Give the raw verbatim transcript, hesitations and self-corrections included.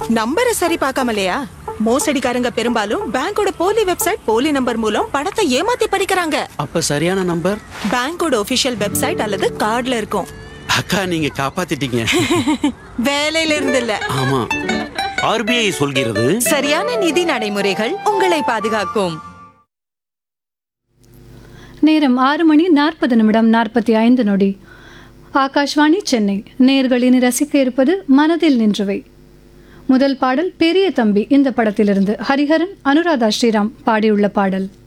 நம்பரை சரி பார்க்காமலையா? மோசடிக்காரங்க பெரும்பாலும் பேங்கோட போலி வெப்சைட், போலி நம்பர் மூலம் பணத்தை ஏமாத்தி பறிக்கிறாங்க. அப்ப சரியான நம்பர் பேங்கோட ஒபிஷியல் வெப்சைட் அல்லது கார்டுல இருக்கும். அக்கா, நீங்க காப்பாத்திட்டீங்க. வேலையில இருந்து இல்ல. ஆமா, ஆர்பிஐ சொல்கிறது சரியான நிதி நடைமுறைகள் உங்களை பாதுகாக்கும். நேரம் ஆறு மணி நாற்பது நிமிடம் நாற்பத்தி ஐந்து நொடி. ஆகாஷ்வாணி சென்னை. நேர்களின் ரசிக்க இருப்பது மனதில் நின்றவை. முதல் பாடல் பெரிய தம்பி இந்த படத்திலிருந்து ஹரிஹரன், அனுராதா ஸ்ரீராம் பாடியுள்ள பாடல்.